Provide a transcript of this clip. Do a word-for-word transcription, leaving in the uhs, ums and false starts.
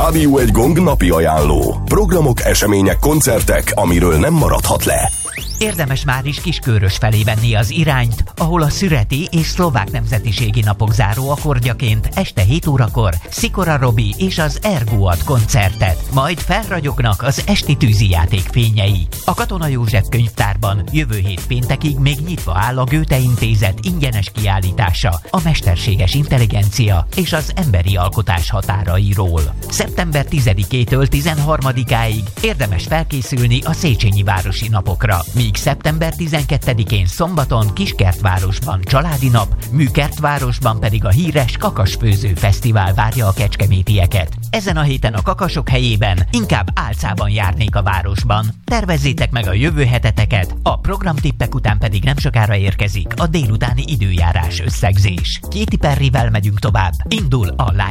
Rádió egy Gong napi ajánló. Programok, események, koncertek, amiről nem maradhat le. Érdemes már is Kiskörös felé venni az irányt, ahol a szüreti és szlovák nemzetiségi napok záró akkordjaként este hét órakor Szikora Robi és az Ergo ad koncertet, majd felragyognak az esti tűzijáték fényei. A Katona József könyvtárban jövő hét péntekig még nyitva áll a Goethe Intézet ingyenes kiállítása a mesterséges intelligencia és az emberi alkotás határairól. szeptember tizedikétől tizenharmadikáig érdemes felkészülni a Széchenyi városi napokra, míg szeptember tizenkettedikén szombaton Kiskertvárosban családi nap, Műkertvárosban pedig a híres Kakasfőző Fesztivál várja a kecskemétieket. Ezen a héten a kakasok helyében inkább álcában járnék a városban. Tervezzétek meg a jövő heteteket, a programtippek után pedig nem sokára érkezik a délutáni időjárás összegzés. Katy Perryvel megyünk tovább. Indul a Live